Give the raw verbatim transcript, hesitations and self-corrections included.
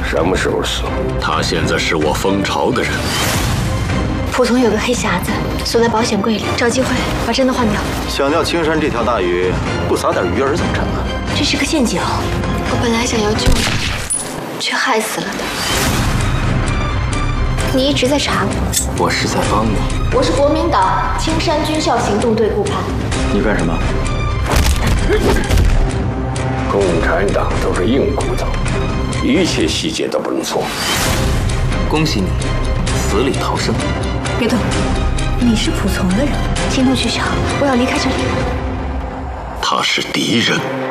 什么时候死？ 他现在是我蜂巢的人。 蒲从有个黑匣子，锁在保险柜里，找机会把真的换掉。 想钓青山这条大鱼，不撒点鱼饵怎么成啊？ 这是个陷阱，我本来想要救你，却害死了他。你一直在查我， 我是在帮你。 我是国民党青山军校行动队顾盼。 你干什么？ 共产党都是硬骨头，一切细节都不能错。 恭喜你，死里逃生。 别动，你是蒲从的人，行动取消，我要离开这里。 他是敌人。